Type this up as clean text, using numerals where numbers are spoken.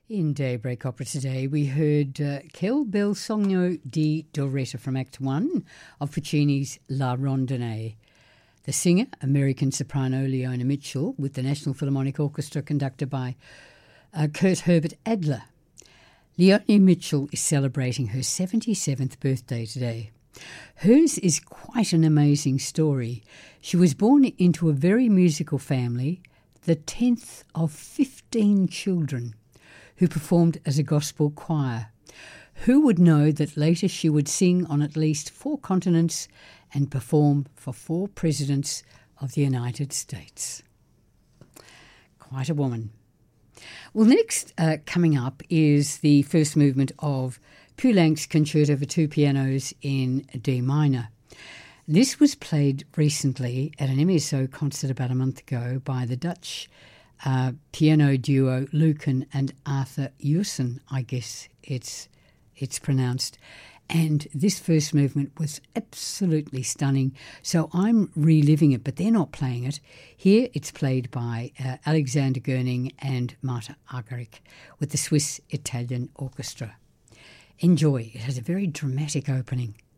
In Daybreak Opera today, we heard Quel bel sogno di Doretta from Act 1 of Puccini's La Rondine. The singer, American soprano Leona Mitchell, with the National Philharmonic Orchestra conducted by Kurt Herbert Adler. Leonie Mitchell is celebrating her 77th birthday today. Hers is quite an amazing story. She was born into a very musical family, the 10th of 15 children, who performed as a gospel choir. Who would know that later she would sing on at least 4 continents and perform for 4 presidents of the United States? Quite a woman. Well, next coming up is the first movement of Poulenc's Concerto for 2 pianos in D minor. This was played recently at an MSO concert about a month ago by the Dutch piano duo Lucan and Arthur Usen, I guess it's pronounced. And this first movement was absolutely stunning. So I'm reliving it, but they're not playing it. Here it's played by Alexander Goerning and Marta Argerich with the Swiss Italian Orchestra. Enjoy. It has a very dramatic opening.